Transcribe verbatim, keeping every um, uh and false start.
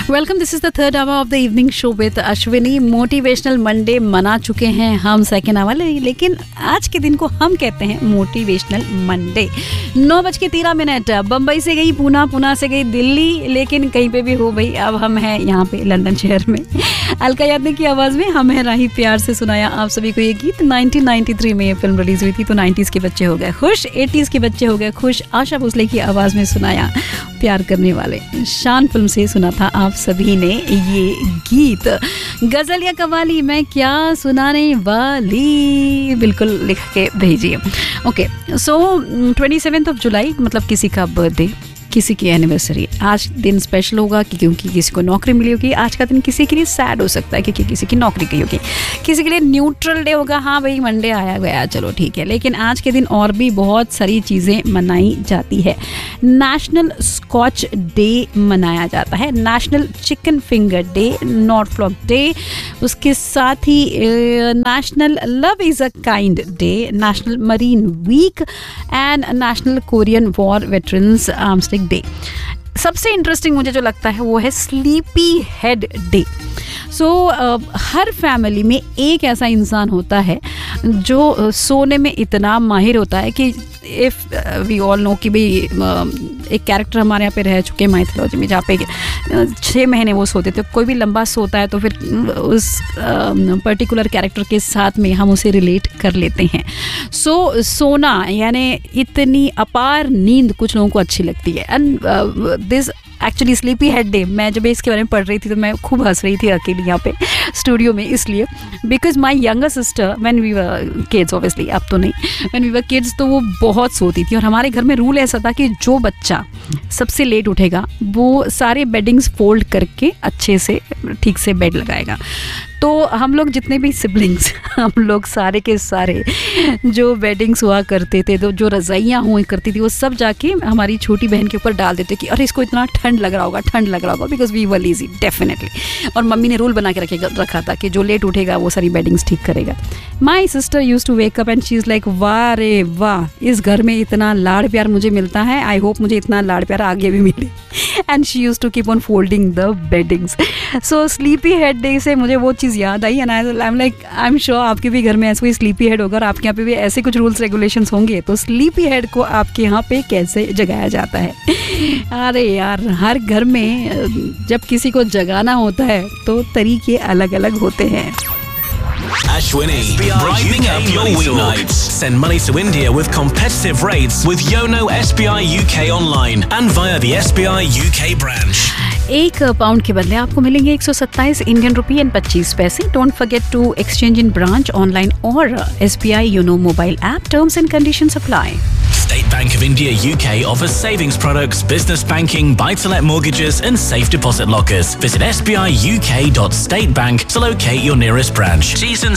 Welcome, this is the third hour of the evening show with Ashwini. Motivational Monday मना चुके हैं हम second hour, लेकिन आज के दिन को हम कहते हैं मोटिवेशनल मंडे। नौ बज के तेरह मिनट बम्बई से गई पूना, पूना से गई दिल्ली, लेकिन कहीं पे भी हो भाई, अब हम हैं यहाँ पे लंदन शहर में। अलका याग्निक की आवाज़ में हम हैं राही प्यार से सुनाया आप सभी को ये गीत। नाइनटीन नाइंटी थ्री में ये फिल्म रिलीज हुई थी, तो नाइंटीज़ के बच्चे हो गए खुश, एटीज़ के बच्चे हो गए खुश। आशा भोसले की आवाज़ में सुनाया प्यार करने वाले, शान फिल्म से सुना था आप सभी ने ये गीत। गजल या कवाली मैं क्या सुनाने वाली, बिल्कुल लिख के भेजिए। Okay, so twenty seventh of July मतलब किसी का बर्थडे, किसी की एनिवर्सरी, आज दिन स्पेशल होगा क्योंकि किसी को नौकरी मिली होगी। आज का दिन किसी के लिए सैड हो सकता है क्योंकि किसी की नौकरी गई होगी, किसी के लिए न्यूट्रल डे होगा, हाँ भाई मंडे आया गया चलो ठीक है। लेकिन आज के दिन और भी बहुत सारी चीज़ें मनाई जाती है। नेशनल स्कॉच डे मनाया जाता है, national chicken finger day, नॉर्थफ्लॉक day, उसके साथ ही national love is a kind day, national marine week and national Korean war veterans arms day. सबसे इंटरेस्टिंग मुझे जो लगता है वो है स्लीपी हेड डे। सो so, uh, हर फैमिली में एक ऐसा इंसान होता है जो uh, सोने में इतना माहिर होता है कि इफ़ वी ऑल नो कि भाई uh, एक कैरेक्टर हमारे यहाँ पे रह चुके हैं माइथोलॉजी में, जहाँ पे uh, छः महीने वो सोते थे। कोई भी लंबा सोता है तो फिर उस पर्टिकुलर uh, कैरेक्टर के साथ में हम उसे रिलेट कर लेते हैं। सो so, सोना यानी इतनी अपार नींद कुछ लोगों को अच्छी लगती है। And this actually sleepy head day, मैं जब इसके बारे में पढ़ रही थी तो मैं खूब हंस रही थी अकेली यहाँ पे स्टूडियो में, इसलिए because my younger sister when we were kids, obviously अब तो नहीं, व्हेन वी वर किड्स तो वो बहुत सोती थी। और हमारे घर में रूल ऐसा था कि जो बच्चा सबसे लेट उठेगा वो सारे बेडिंग्स फोल्ड करके अच्छे से ठीक से बेड लगाएगा। तो हम लोग जितने भी सिबलिंग्स, हम लोग सारे के सारे जो बेडिंग्स हुआ करते थे, तो जो रज़ाइयाँ हुआ करती थी, वो सब जाके हमारी छोटी बहन के ऊपर डाल देते कि अरे इसको इतना ठंड लग रहा होगा, ठंड लग रहा होगा, because we were lazy definitely. और मम्मी ने रूल बना के रखेगा रखा था कि जो लेट उठेगा वो सारी बेडिंग्स ठीक करेगा। My sister use to wake up and she is like वाह रे वाह, इस घर में इतना लाड़ प्यार मुझे मिलता है, आई होप मुझे इतना लाड़ प्यार आगे भी मिले। And she use to keep on folding the weddings. So sleepy head day से मुझे वो चीज़ याद आई। And I am like I am sure आपके भी घर में ऐसे कोई स्लीपी हेड होगा और आपके यहाँ पे भी ऐसे कुछ रूल्स रेगुलेशंस होंगे। तो स्लीपी हेड को आपके यहाँ पे कैसे जगाया जाता है? अरे यार, हर घर में जब किसी को जगाना होता है तो तरीके अलग अलग होते हैं। Ashwini, brightening up your weeknights. Send money to India with competitive rates with Yono S B I U K online and via the S B I U K branch. एक पाउंड के बदले आपको मिलेंगे एक सौ सत्ताईस इंडियन रुपी एंड पच्चीस पैसे। Don't forget to exchange in branch, online और S B I YONO mobile app. Terms and conditions apply. State Bank of India U K offers savings products, business banking, buy-to-let mortgages and safe deposit lockers. Visit s b i u k dot state bank to locate your nearest branch. T's and